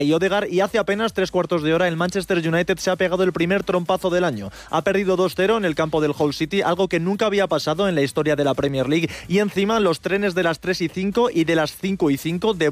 y Odegaard, y hace apenas 3/4 de hora el Manchester United se ha pegado el primer trompazo del año. Ha perdido 2-0 en el campo del Hull City, algo que nunca había pasado en la historia de la Premier League, y encima los trenes de las 3:05 y de las 5:05 de